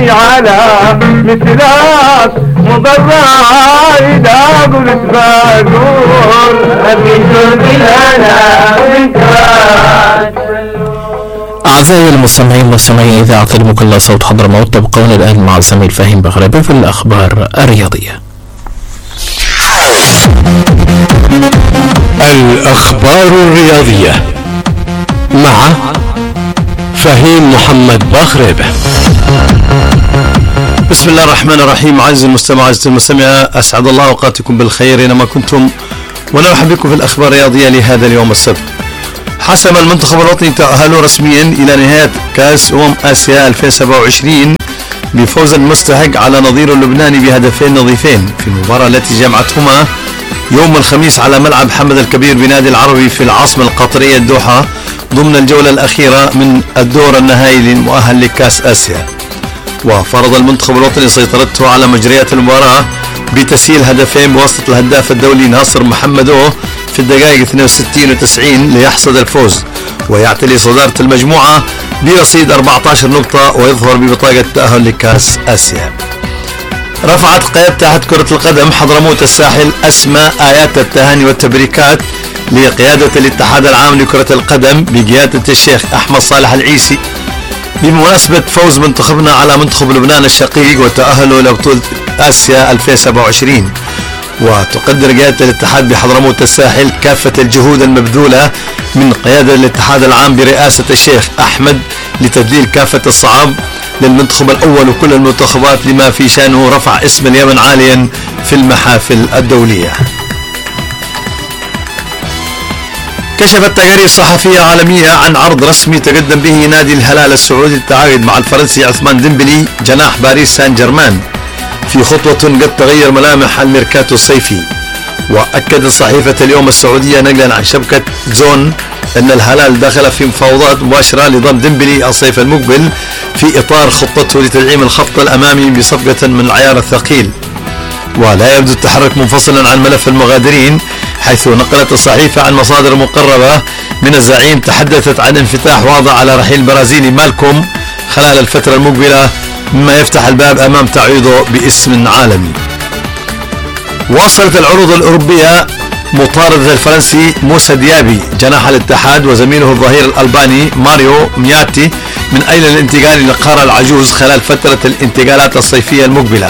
عيني على مثلاك مضرة إذا قلت بقول أبيت بالهنا وإنكار. أعزائي المستمعين مستمعي إذاعة المكلا صوت حضرموت، تبقون الآن مع الزميل فهيم بغربي في الأخبار الرياضية. الأخبار الرياضية مع فهيم محمد بغربي. بسم الله الرحمن الرحيم. عزيزي المستمع عزيزتي المستمعة، أسعد الله أوقاتكم بالخير أينما كنتم، ونرحب بكم في الأخبار الرياضية لهذا اليوم السبت. حسم المنتخب الوطني تأهله رسميا إلى نهاية كأس آسيا 2027 بفوز مستحق على نظيره اللبناني بهدفين نظيفين في المباراة التي جمعتهما يوم الخميس على ملعب حمد الكبير بنادي العربي في العاصمة القطرية الدوحة ضمن الجولة الأخيرة من الدور النهائي للمؤهل لكأس آسيا. وفرض المنتخب الوطني سيطرته على مجريات المباراة بتسجيل هدفين بواسطة الهداف الدولي ناصر محمدو في الدقائق 62 و 90 ليحصد الفوز ويعتلي صدارة المجموعة برصيد 14 نقطة ويظهر ببطاقة التأهل لكأس آسيا. رفعت قيادة اتحاد كرة القدم حضرموت الساحل أسماء آيات التهاني والتبريكات لقيادة الاتحاد العام لكرة القدم بقيادة الشيخ أحمد صالح العيسي بمناسبة فوز منتخبنا على منتخب لبنان الشقيق وتأهله لبطولة آسيا 2027. وتقدر قيادة الاتحاد بحضرموت الساحل كافة الجهود المبذولة من قيادة الاتحاد العام برئاسة الشيخ أحمد لتذليل كافة الصعاب للمنتخب الأول وكل المنتخبات لما في شأنه رفع اسم اليمن عاليا في المحافل الدولية. كشفت تقارير صحفية عالمية عن عرض رسمي تقدم به نادي الهلال السعودي للتعاقد مع الفرنسي عثمان ديمبلي جناح باريس سان جيرمان في خطوة قد تغير ملامح الميركاتو الصيفي. وأكدت صحيفة اليوم السعودية نقلا عن شبكة زون أن الهلال دخل في مفاوضات مباشرة لضم ديمبلي الصيف المقبل في إطار خطته لتدعيم الخط الأمامي بصفقة من العيار الثقيل. ولا يبدو التحرك منفصلا عن ملف المغادرين، حيث نقلت الصحيفة عن مصادر مقربة من الزعيم تحدثت عن انفتاح واضح على رحيل البرازيلي مالكوم خلال الفترة المقبلة، مما يفتح الباب أمام تعويضه باسم عالمي. واصلت العروض الأوروبية مطاردة الفرنسي موسى ديابي جناح الاتحاد وزميله الظهير الألباني ماريو مياتي من أجل الانتقال إلى القارة العجوز خلال فترة الانتقالات الصيفية المقبلة.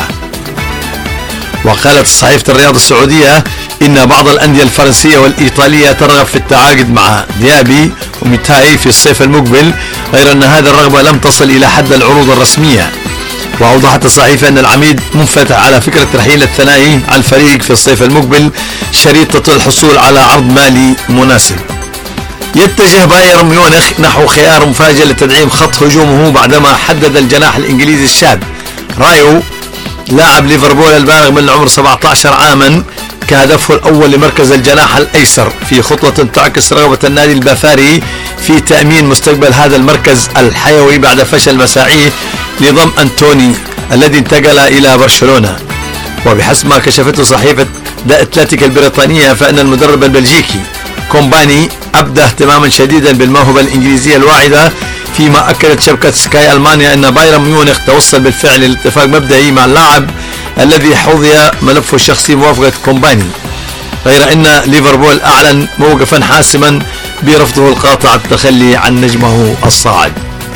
وقالت صحيفة الرياض السعودية إن بعض الأندية الفرنسية والإيطالية ترغب في التعاقد مع ديابي وميتاي في الصيف المقبل، غير أن هذه الرغبة لم تصل إلى حد العروض الرسمية. وأوضحت الصحيفة أن العميد منفتح على فكرة ترحيل الثنائي عن الفريق في الصيف المقبل شريطة الحصول على عرض مالي مناسب. يتجه بايرن ميونخ نحو خيار مفاجئ لتدعيم خط هجومه بعدما حدد الجناح الإنجليزي الشاب رايو لاعب ليفربول البالغ من العمر 17 عاما كهدفه الأول لمركز الجناح الأيسر في خطوة تعكس رغبة النادي البافاري في تأمين مستقبل هذا المركز الحيوي بعد فشل مساعيه لضم أنتوني الذي انتقل إلى برشلونة. وبحسب ما كشفته صحيفة ذا أتلتيك البريطانية فإن المدرب البلجيكي كومباني أبدى اهتماما شديدا بالموهبة الإنجليزية الواعدة، فيما أكدت شبكة سكاي ألمانيا أن بايرن ميونخ توصل بالفعل لاتفاق مبدئي مع اللاعب الذي حوضي ملفه الشخصي موافقة كومباني، غير أن ليفربول أعلن موقفا حاسما برفضه القاطع التخلي عن نجمه الصاعد.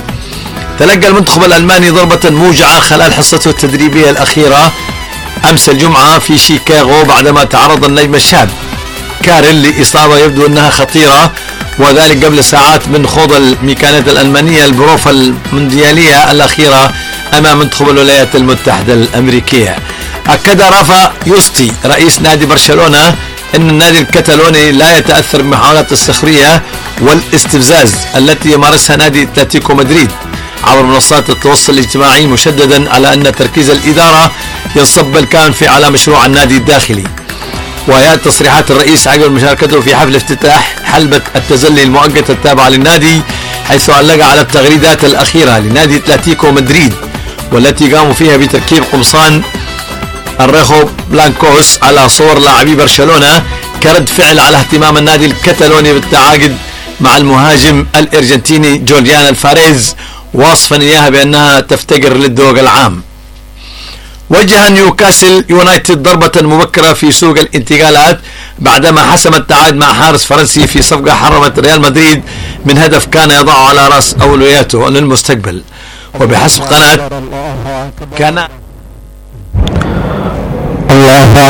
تلقى المنتخب الألماني ضربة موجعة خلال حصته التدريبية الأخيرة أمس الجمعة في شيكاغو بعدما تعرض النجم الشاب كارل لإصابة يبدو أنها خطيرة، وذلك قبل ساعات من خوض الميكانات الألمانية البروفة المونديالية الأخيرة أمام منتخب الولايات المتحدة الأمريكية. أكد رافا يوستي رئيس نادي برشلونة أن النادي الكتالوني لا يتأثر بمحاولات السخرية والاستفزاز التي يمارسها نادي أتلتيكو مدريد عبر منصات التواصل الاجتماعي، مشددا على أن تركيز الإدارة ينصب بالكامل على مشروع النادي الداخلي. وآيات تصريحات الرئيس عقب مشاركته في حفل افتتاح حلبة التزلي المؤقتة التابعة للنادي، حيث علق على التغريدات الأخيرة لنادي أتلتيكو مدريد والتي قاموا فيها بتركيب قمصان الريخو بلانكوس على صور لاعبي برشلونة كرد فعل على اهتمام النادي الكتالوني بالتعاقد مع المهاجم الأرجنتيني جوليان الفاريز، واصفا إياها بأنها تفتقر للذوق العام. وجه نيوكاسل يونايتد ضربة مبكرة في سوق الانتقالات بعدما حسم التعاقد مع حارس فرنسي في صفقة حرمت ريال مدريد من هدف كان يضعه على رأس أولوياته للمستقبل. وبحسب قناة كان الله